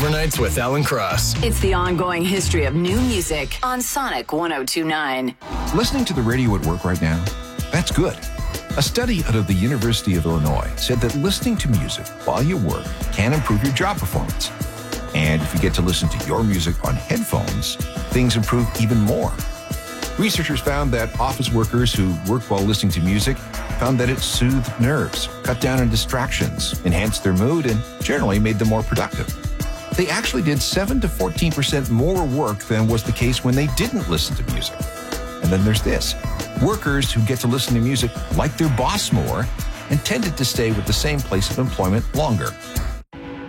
Overnights with Alan Cross. It's the ongoing history of new music on Sonic 102.9. Listening to the radio at work right now? That's good. A study out of the University of Illinois said that listening to music while you work can improve your job performance. And if you get to listen to your music on headphones, things improve even more. Researchers found that office workers who work while listening to music found that it soothed nerves, cut down on distractions, enhanced their mood, and generally made them more productive. They actually did 7 to 14% more work than was the case when they didn't listen to music. And then there's this. Workers who get to listen to music like their boss more and tended to stay with the same place of employment longer.